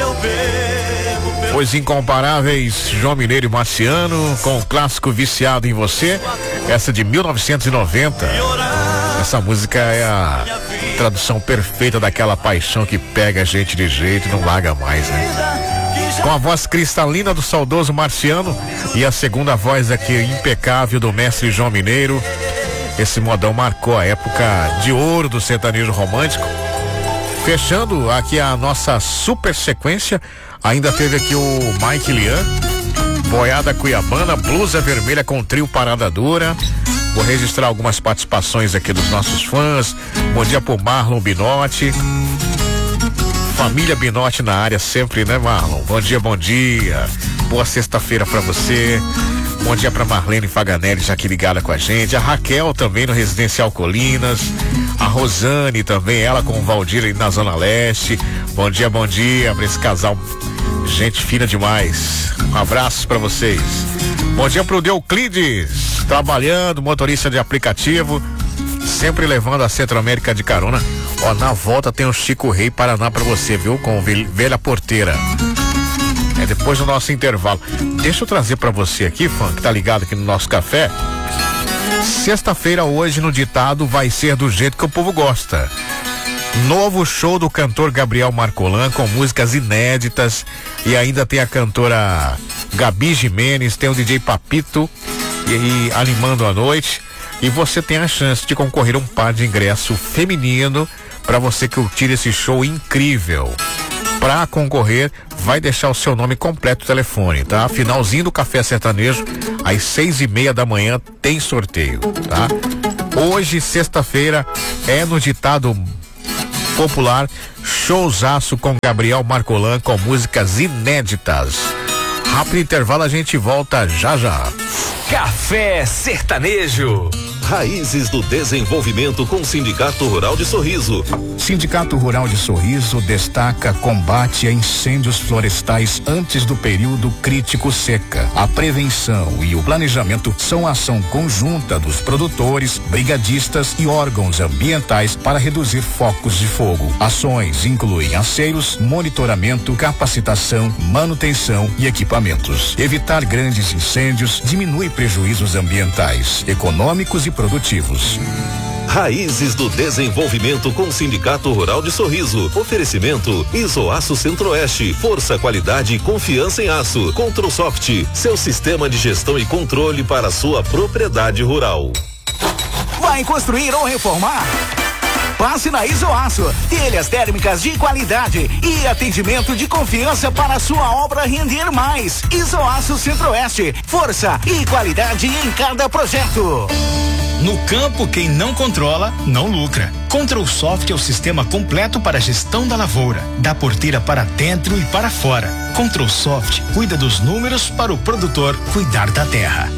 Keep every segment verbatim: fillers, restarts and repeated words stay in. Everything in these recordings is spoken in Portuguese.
Os incomparáveis João Mineiro e Marciano com o clássico Viciado em Você, essa de mil novecentos e noventa. Essa música é a tradução perfeita daquela paixão que pega a gente de jeito e não larga mais, né? Com a voz cristalina do saudoso Marciano e a segunda voz aqui impecável do mestre João Mineiro, esse modão marcou a época de ouro do sertanejo romântico. Fechando aqui a nossa super sequência, ainda teve aqui o Mike Lian, Boiada Cuiabana, Blusa Vermelha com trio Parada Dura. Vou registrar algumas participações aqui dos nossos fãs. Bom dia pro Marlon Binotti. Família Binotti na área sempre, né, Marlon? Bom dia, bom dia. Boa sexta-feira pra você. Bom dia pra Marlene Faganelli, já aqui ligada com a gente. A Raquel também no Residencial Colinas. A Rosane também, ela com o Valdir aí na Zona Leste. Bom dia, bom dia pra esse casal. Gente fina demais. Um abraço pra vocês. Bom dia pro Deuclides, trabalhando, motorista de aplicativo, sempre levando a Centro-América de carona. Ó, na volta tem o Chico Rei Paraná pra você, viu? Com Velha Porteira. É depois do nosso intervalo. Deixa eu trazer pra você aqui, fã, que tá ligado aqui no nosso café. Sexta-feira hoje no ditado vai ser do jeito que o povo gosta. Novo show do cantor Gabriel Marcolan com músicas inéditas e ainda tem a cantora Gabi Jimenez, tem o D J Papito e, e animando a noite, e você tem a chance de concorrer a um par de ingresso feminino para você curtir esse show incrível. Para concorrer, vai deixar o seu nome completo no telefone, tá? Finalzinho do Café Sertanejo, às seis e meia da manhã tem sorteio, tá? Hoje, sexta-feira, é no ditado popular, showzaço com Gabriel Marcolan com músicas inéditas. Rápido intervalo, a gente volta já já. Café Sertanejo. Raízes do Desenvolvimento com Sindicato Rural de Sorriso. Sindicato Rural de Sorriso destaca combate a incêndios florestais antes do período crítico seca. A prevenção e o planejamento são ação conjunta dos produtores, brigadistas e órgãos ambientais para reduzir focos de fogo. Ações incluem aceiros, monitoramento, capacitação, manutenção e equipamentos. Evitar grandes incêndios diminui prejuízos ambientais, econômicos e produtivos. Raízes do Desenvolvimento com Sindicato Rural de Sorriso. Oferecimento Isoaço Centro-Oeste. Força, qualidade e confiança em aço. Controlsoft, seu sistema de gestão e controle para a sua propriedade rural. Vai construir ou reformar? Passe na Isoaço, telhas térmicas de qualidade e atendimento de confiança para a sua obra render mais. Isoaço Centro-Oeste, força e qualidade em cada projeto. No campo, quem não controla, não lucra. Controlsoft é o sistema completo para a gestão da lavoura, da porteira para dentro e para fora. Controlsoft cuida dos números para o produtor cuidar da terra.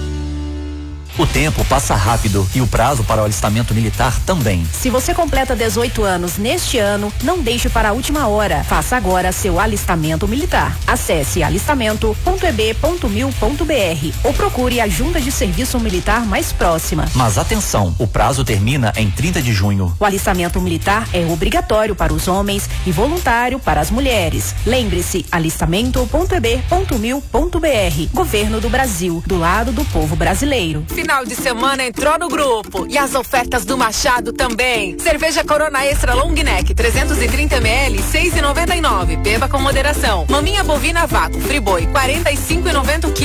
O tempo passa rápido e o prazo para o alistamento militar também. Se você completa dezoito anos neste ano, não deixe para a última hora. Faça agora seu alistamento militar. Acesse alistamento ponto e b ponto mil ponto b r ou procure a junta de serviço militar mais próxima. Mas atenção, o prazo termina em trinta de junho. O alistamento militar é obrigatório para os homens e voluntário para as mulheres. Lembre-se, alistamento ponto e b ponto mil ponto b r. Governo do Brasil, do lado do povo brasileiro. Final de semana entrou no grupo e as ofertas do Machado também. Cerveja Corona Extra Long Neck trezentos e trinta mililitros, seis e noventa e nove. Beba com moderação. Maminha bovina vácuo Friboi quarenta e cinco e noventa